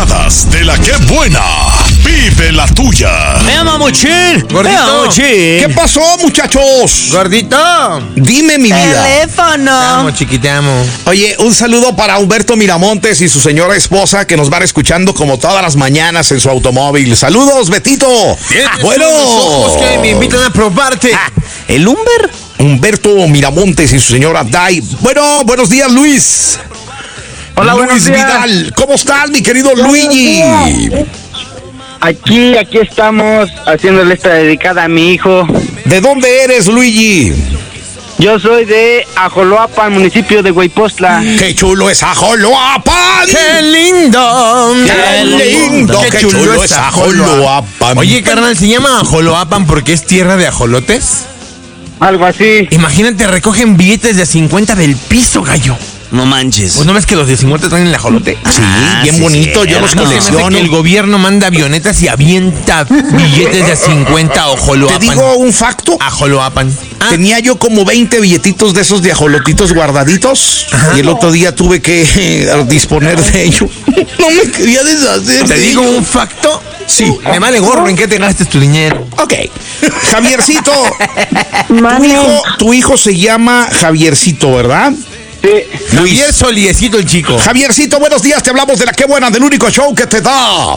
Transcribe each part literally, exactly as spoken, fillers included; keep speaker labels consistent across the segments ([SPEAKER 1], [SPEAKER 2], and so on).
[SPEAKER 1] Desveladas de la que buena. Vive la tuya.
[SPEAKER 2] Me llama Mochín.
[SPEAKER 3] Gordito.
[SPEAKER 2] Me llama Mochín.
[SPEAKER 4] ¿Qué pasó, muchachos?
[SPEAKER 3] Gordito.
[SPEAKER 4] Dime, mi vida.
[SPEAKER 3] Te
[SPEAKER 2] Teléfono.
[SPEAKER 3] amo, chiquitamo.
[SPEAKER 4] Oye, un saludo para Humberto Miramontes y su señora esposa que nos van escuchando como todas las mañanas en su automóvil. Saludos, Betito. Bueno.
[SPEAKER 3] Ojos que me invitan a probarte.
[SPEAKER 2] Ah, ¿el Humber?
[SPEAKER 4] Humberto Miramontes y su señora Dai. Bueno, buenos días, Luis.
[SPEAKER 5] Hola,
[SPEAKER 4] Luis
[SPEAKER 5] buenos días.
[SPEAKER 4] Vidal. ¿Cómo estás, mi querido Luigi?
[SPEAKER 5] Aquí, aquí estamos haciéndole esta dedicada a mi hijo.
[SPEAKER 4] ¿De dónde eres, Luigi?
[SPEAKER 5] Yo soy de Ajoloapan, municipio de Huaypostla.
[SPEAKER 4] ¡Qué chulo es Ajoloapan!
[SPEAKER 3] ¡Qué lindo!
[SPEAKER 4] ¡Qué lindo! ¡Qué chulo es Ajoloapan!
[SPEAKER 3] Oye, carnal, ¿se llama Ajoloapan porque es tierra de ajolotes?
[SPEAKER 5] Algo así.
[SPEAKER 3] Imagínate, recogen billetes de cincuenta del piso, gallo.
[SPEAKER 2] No manches.
[SPEAKER 3] Pues no ves que los de cincuenta traen el ajolote.
[SPEAKER 4] Sí,
[SPEAKER 2] Ah,
[SPEAKER 4] bien
[SPEAKER 2] sí,
[SPEAKER 4] bonito,
[SPEAKER 2] sí,
[SPEAKER 4] yo los
[SPEAKER 2] no,
[SPEAKER 3] Se me hace que
[SPEAKER 4] colecciono.
[SPEAKER 3] el gobierno manda avionetas y avienta billetes de cincuenta a
[SPEAKER 4] Te
[SPEAKER 3] Ajoloapan.
[SPEAKER 4] digo un facto.
[SPEAKER 3] Ajoloapan. Ah,
[SPEAKER 4] Tenía yo como veinte billetitos de esos de ajolotitos guardaditos y el otro día tuve que eh, disponer de ellos. No me quería deshacer.
[SPEAKER 3] ¿te
[SPEAKER 4] de
[SPEAKER 3] digo
[SPEAKER 4] ellos.
[SPEAKER 3] un facto?
[SPEAKER 4] Sí.
[SPEAKER 3] Me vale gorro en qué te gastes tu dinero.
[SPEAKER 4] Ok. Javiercito, tu
[SPEAKER 6] Mane,
[SPEAKER 4] hijo, tu hijo se llama Javiercito, ¿verdad?
[SPEAKER 5] Sí.
[SPEAKER 3] Javier Soliecito, el chico.
[SPEAKER 4] Javiercito, buenos días, te hablamos de la que buena, del único show que te da.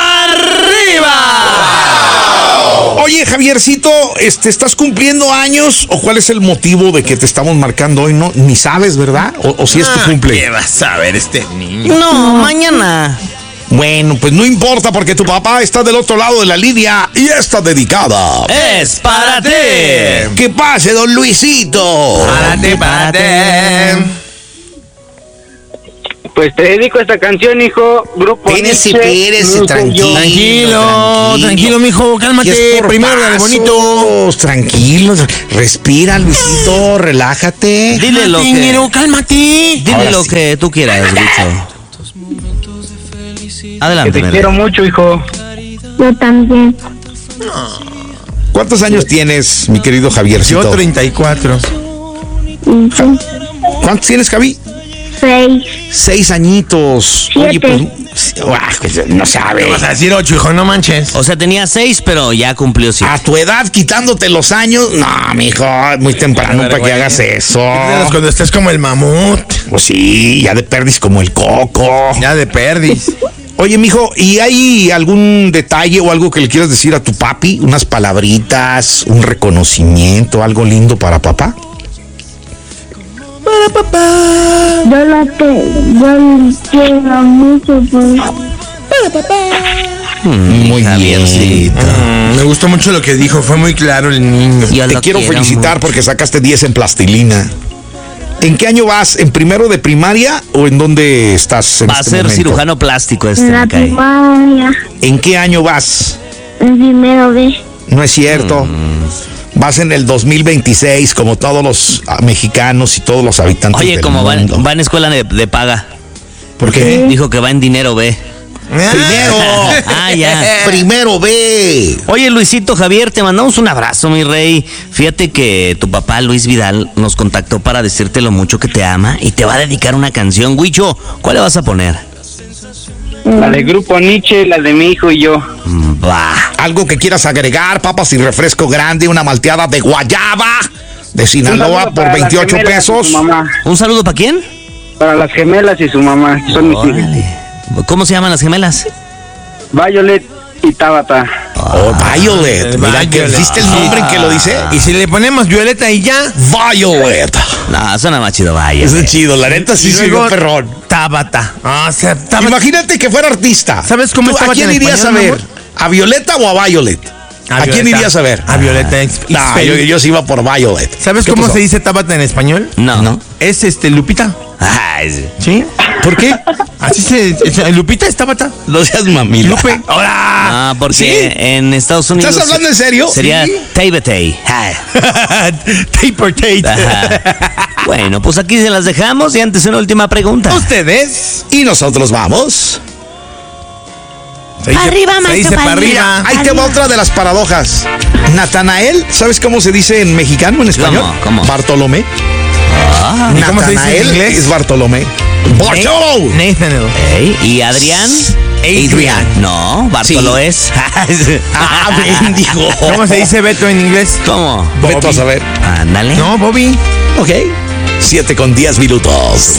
[SPEAKER 3] ¡Arriba!
[SPEAKER 4] Oye, Javiercito, este, ¿estás cumpliendo años o cuál es el motivo de que te estamos marcando hoy? No, ni sabes, ¿verdad? O, o si es tu
[SPEAKER 3] Ah,
[SPEAKER 4] cumple.
[SPEAKER 3] ¿qué vas a ver este niño?
[SPEAKER 2] No, mañana.
[SPEAKER 4] Bueno, pues no importa porque tu papá está del otro lado de la línea y está dedicada.
[SPEAKER 2] Es para ti.
[SPEAKER 4] ¿Qué pase, don Luisito?
[SPEAKER 3] Párate, párate.
[SPEAKER 5] Pues te dedico esta canción, hijo. Grupo
[SPEAKER 4] Espérese,
[SPEAKER 5] Nietzsche,
[SPEAKER 4] espérese,
[SPEAKER 5] mi hijo y
[SPEAKER 4] tranquilo.
[SPEAKER 5] yo.
[SPEAKER 3] Tranquilo, tranquilo, mijo, cálmate.
[SPEAKER 4] ¿Qué es por
[SPEAKER 3] Primero la de
[SPEAKER 4] pasos?
[SPEAKER 3] bonito.
[SPEAKER 4] Tranquilos, respira, Luisito, relájate.
[SPEAKER 2] Dile lo que,
[SPEAKER 3] Dinero, cálmate.
[SPEAKER 2] dile
[SPEAKER 4] Ahora
[SPEAKER 2] lo
[SPEAKER 4] sí.
[SPEAKER 2] que tú quieras, Lucho.
[SPEAKER 5] Que
[SPEAKER 2] Adelante,
[SPEAKER 5] te
[SPEAKER 2] nene.
[SPEAKER 5] quiero mucho, hijo.
[SPEAKER 6] yo también.
[SPEAKER 4] ¿Cuántos años tienes, mi querido Javiercito?
[SPEAKER 3] Yo treinta y cuatro.
[SPEAKER 6] Y tú,
[SPEAKER 4] ¿Cuántos tienes, Javi?
[SPEAKER 6] seis.
[SPEAKER 4] Seis añitos. Oye,
[SPEAKER 6] Siete.
[SPEAKER 4] pues, ah, pues, no sabe.
[SPEAKER 3] ¿Qué vas a decir ocho, hijo? No manches.
[SPEAKER 2] O sea, tenía seis, pero ya cumplió siete.
[SPEAKER 4] A tu edad, quitándote los años, no, mijo, muy temprano para que hagas eso.
[SPEAKER 3] Cuando estés como el mamut.
[SPEAKER 4] Pues sí, ya de perdis como el coco.
[SPEAKER 3] Ya de perdis.
[SPEAKER 4] Oye, mijo, ¿y hay algún detalle o algo que le quieras decir a tu papi? Unas palabritas, un reconocimiento, algo lindo para papá.
[SPEAKER 6] Yo la te, yo la quiero mucho por...
[SPEAKER 4] Muy
[SPEAKER 2] Javiercito.
[SPEAKER 3] Mm, me gustó mucho lo que dijo. Fue muy claro el niño.
[SPEAKER 2] Yo
[SPEAKER 4] Te
[SPEAKER 2] lo
[SPEAKER 4] quiero felicitar
[SPEAKER 2] mucho.
[SPEAKER 4] porque sacaste diez en plastilina. ¿En qué año vas? ¿En primero de primaria o en dónde estás en
[SPEAKER 2] Va a
[SPEAKER 4] este
[SPEAKER 2] ser
[SPEAKER 4] momento?
[SPEAKER 2] cirujano plástico este,
[SPEAKER 6] En la
[SPEAKER 2] me cae.
[SPEAKER 6] primaria,
[SPEAKER 4] ¿En qué año vas?
[SPEAKER 6] en primero B.
[SPEAKER 4] No es cierto.
[SPEAKER 2] Mm.
[SPEAKER 4] Vas en el dos mil veintiséis, como todos los ah, mexicanos y todos los habitantes
[SPEAKER 2] Oye,
[SPEAKER 4] del
[SPEAKER 2] como va,
[SPEAKER 4] mundo.
[SPEAKER 2] va en escuela de, de paga.
[SPEAKER 4] ¿Por qué?
[SPEAKER 2] Dijo que va en dinero B.
[SPEAKER 4] Primero.
[SPEAKER 2] Ah, ya.
[SPEAKER 4] Primero ve.
[SPEAKER 2] Oye, Luisito Javier, te mandamos un abrazo, mi rey. Fíjate que tu papá, Luis Vidal, nos contactó para decirte lo mucho que te ama y te va a dedicar una canción. Huicho, ¿cuál le vas a poner?
[SPEAKER 5] La de Grupo Nietzsche, la de mi hijo y yo.
[SPEAKER 2] Mm, Va.
[SPEAKER 4] Algo que quieras agregar, papas y refresco grande, una malteada de guayaba de
[SPEAKER 5] Un
[SPEAKER 4] Sinaloa
[SPEAKER 5] saludo
[SPEAKER 4] por
[SPEAKER 5] para las
[SPEAKER 4] veintiocho
[SPEAKER 5] gemelas y
[SPEAKER 4] pesos.
[SPEAKER 5] su mamá.
[SPEAKER 2] ¿Un saludo para quién?
[SPEAKER 5] Para las gemelas y su mamá. Son mis hijas.
[SPEAKER 2] Órale. ¿Cómo se llaman las gemelas?
[SPEAKER 5] Violet y Tabata.
[SPEAKER 4] Oh, Violet. Mira, que
[SPEAKER 3] Violet.
[SPEAKER 4] ¿viste el nombre en que lo dice?
[SPEAKER 3] Y si le ponemos violeta y ya.
[SPEAKER 4] Violet.
[SPEAKER 2] No, suena más chido, vaya.
[SPEAKER 4] Eso es chido, la neta sí
[SPEAKER 3] Y
[SPEAKER 4] se
[SPEAKER 3] luego,
[SPEAKER 4] vio perrón.
[SPEAKER 3] Tabata. Ah, o sea, Tabata.
[SPEAKER 4] Imagínate que fuera artista.
[SPEAKER 3] ¿Sabes cómo
[SPEAKER 4] ¿Tú
[SPEAKER 3] es
[SPEAKER 4] ¿A
[SPEAKER 3] Tabata
[SPEAKER 4] quién
[SPEAKER 3] en
[SPEAKER 4] irías a
[SPEAKER 3] español,
[SPEAKER 4] ver?
[SPEAKER 3] mi amor?
[SPEAKER 4] ¿A Violeta o a Violet? ¿A, quién
[SPEAKER 3] Violeta.
[SPEAKER 4] irías a ver?
[SPEAKER 3] A Violeta. Ex-
[SPEAKER 4] No, yo, yo sí iba por Violet.
[SPEAKER 3] ¿Sabes
[SPEAKER 4] ¿Qué
[SPEAKER 3] cómo
[SPEAKER 4] pasó?
[SPEAKER 3] se dice Tabata en español?
[SPEAKER 2] No.
[SPEAKER 4] ¿No?
[SPEAKER 3] Es este, Lupita.
[SPEAKER 2] Ay, sí.
[SPEAKER 3] ¿Sí?
[SPEAKER 4] ¿Por qué?
[SPEAKER 3] Así se. es- Lupita es Tabata.
[SPEAKER 4] No seas mamila.
[SPEAKER 3] Lupe. ¡Hola!
[SPEAKER 2] Ah, porque
[SPEAKER 4] ¿Sí?
[SPEAKER 2] en Estados Unidos.
[SPEAKER 4] ¿Estás hablando en serio?
[SPEAKER 2] Sería
[SPEAKER 4] Sí.
[SPEAKER 2] Tabatay. Ay.
[SPEAKER 3] Taper Tate.
[SPEAKER 2] Ajá. Bueno, pues aquí se las dejamos y antes una última pregunta.
[SPEAKER 3] ¿Ustedes?
[SPEAKER 4] Y nosotros vamos.
[SPEAKER 3] Se dice-
[SPEAKER 6] Arriba,
[SPEAKER 3] se
[SPEAKER 6] maestro
[SPEAKER 3] dice para
[SPEAKER 6] Padilla.
[SPEAKER 3] arriba.
[SPEAKER 4] Ahí te va otra de las paradojas. Natanael, ¿sabes cómo se dice en mexicano, en español?
[SPEAKER 2] ¿Cómo? ¿Cómo?
[SPEAKER 4] Bartolomé.
[SPEAKER 2] Ah,
[SPEAKER 3] ¿Y cómo se dice en
[SPEAKER 4] Natanael
[SPEAKER 3] inglés?
[SPEAKER 4] es Bartolomé. Bartolo.
[SPEAKER 3] Nathaniel.
[SPEAKER 2] ey, ¿y Adrián?
[SPEAKER 3] Adrian.
[SPEAKER 2] No, Bartolo
[SPEAKER 4] Sí.
[SPEAKER 2] es.
[SPEAKER 4] Ah, bendigo.
[SPEAKER 3] ¿Cómo se dice Beto en inglés?
[SPEAKER 2] ¿Cómo?
[SPEAKER 4] Beto a saber.
[SPEAKER 2] Ándale.
[SPEAKER 3] No, Bobby.
[SPEAKER 4] Ok. Siete con diez minutos.